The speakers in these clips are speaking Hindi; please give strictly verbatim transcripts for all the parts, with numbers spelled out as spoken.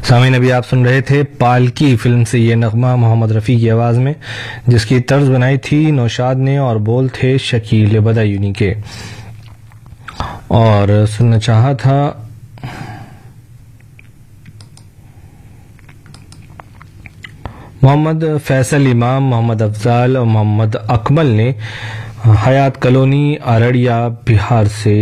सामीन अभी आप सुन रहे थे पालकी फिल्म से ये नगमा मोहम्मद रफ़ी की आवाज में, जिसकी तर्ज बनाई थी नौशाद ने और बोल थे शकील बदायूनी के। और सुनना चाहा था मोहम्मद फैसल इमाम, मोहम्मद अफजाल और मोहम्मद अकमल ने हयात कॉलोनी अररिया बिहार से।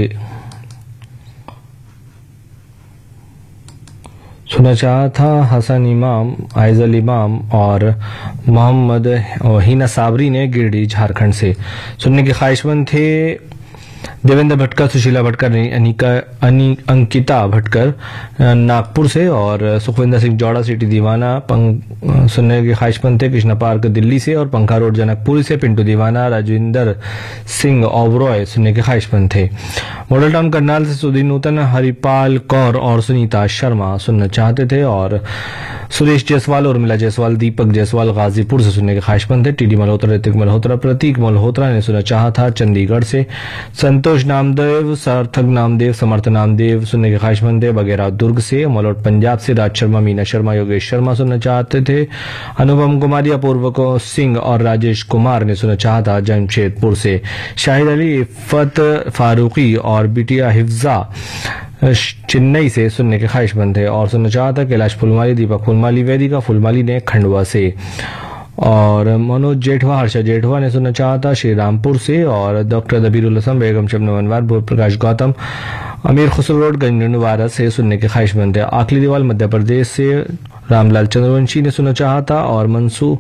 सुना चाहा था हसन इमाम, आइजल इमाम और मोहम्मद हिना साबरी ने गिरडी झारखंड से। सुनने के ख्वाहिशमंद थे देवेंद्र भटकर, सुशीला भटकर, अनिका अनि, अंकिता भटकर नागपुर से और सुखविंदर सिंह जौड़ा सिटी दीवाना। सुनने के ख्वाहिशमंद थे कृष्णा पार्क दिल्ली से और पंखा रोड जनकपुरी से पिंटू दीवाना, राजविंदर सिंह ओबरॉय सुनने के ख्वाहिशमंद थे। मॉडल टाउन करनाल से सुधीर नूतन, हरिपाल कौर और सुनीता शर्मा सुनना चाहते थे और सुरेश जायसवाल, उर्मिला जायसवाल, दीपक जायसवाल गाजीपुर से सुनने के ख्वाहिशमंद थे। टीडी मल्होत्रा, ऋतिक मल्होत्रा, प्रतीक मल्होत्रा ने सुना चाहा था चंडीगढ़ से। संतोष नामदेव, सार्थक नामदेव, समर्थ नामदेव सुनने के ख्वाहिशमंद थे बगैरा दुर्ग से। मलोट पंजाब से राज शर्मा, मीना शर्मा, योगेश शर्मा सुनना चाहते थे। अनुपम कुमारी, अपूर्व सिंह और राजेश कुमार ने सुना चाहा था जमशेदपुर से। शाहिद अली, इफ्फत फारूकी और बिटिया हिफ्जा चेन्नई से सुनने के ख्वाहिशमंद थे और सुनना चाहा था कैलाश फुलमाली, दीपक फुलमाली, वेदिका फुलमाली ने खंडवा से। और मनोज जेठवा, हर्षा जेठवा ने सुनना चाहा था श्री रामपुर से और डॉक्टर दबीरुल हसन, बेगम शबनम अनवर, भूर प्रकाश गौतम, अमीर खुसरो रोड गंजनवारा से सुनने के ख्वाहिशमंद थे। आखिरी दीवाल मध्य प्रदेश से रामलाल चंद्रवंशी ने सुना चाहा था और मंसू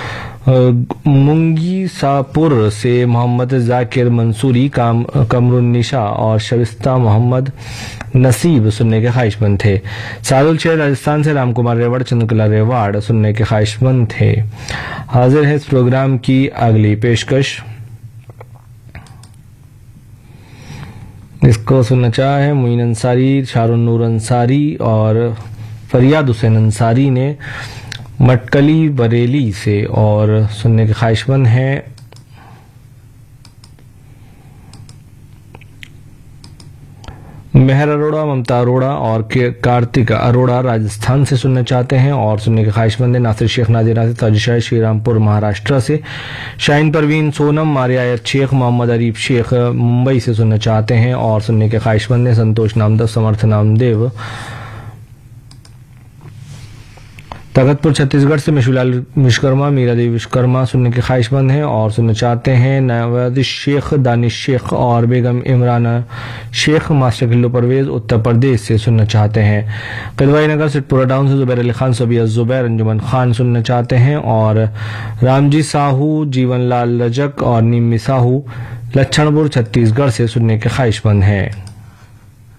मुंगीसापुर से मोहम्मद जाकिर मंसूरी, काम कमरुन्निशा और शविस्ता मोहम्मद नसीब सुनने के ख्वाहिशमंद थे। सादुल शेर राजस्थान से रामकुमार रेवाड़, चंद्रकला रेवाड़ सुनने के ख्वाहिशमंद थे। हाजिर है इस प्रोग्राम की अगली पेशकश। इसको सुनना चाहा है मुइन अंसारी, शारुन नूर अंसारी और फरियाद हुसैन अंसारी ने मटकली बरेली से और सुनने के ख्वाहिशमंद हैं मेहर अरोड़ा, ममता अरोड़ा और कार्तिक अरोड़ा राजस्थान से सुनना चाहते हैं और सुनने के ख्वाहिशमंद है नासिर शेख, नादिर नासिर, ताजिशाह श्रीरामपुर महाराष्ट्र से। शाहीन परवीन सोनम, मारियायत शेख, मोहम्मद अरीफ शेख मुंबई से सुनना चाहते हैं और सुनने के ख्वाहिशमंद है संतोष नामदेव, समर्थ नामदेव तगतपुर छत्तीसगढ़ से। मिशुलाल विश्वकर्मा, मीरा देवी विश्वकर्मा सुनने के ख्वाहिशमंद हैं और सुनना चाहते हैं नवादिश शेख, दानिश शेख और बेगम इमराना शेख, मास्टर किल्लो परवेज उत्तर प्रदेश से सुनना चाहते हैं। किदवाई नगर सिटपुरा टाउन से जुबैर अली खान, सबिया जुबैर, अंजुमन खान सुनना चाहते हैं और रामजी साहू, जीवन लाल रजक और निम्मी साहू लच्छणपुर छत्तीसगढ़ से सुनने के ख्वाहिशमंद हैं।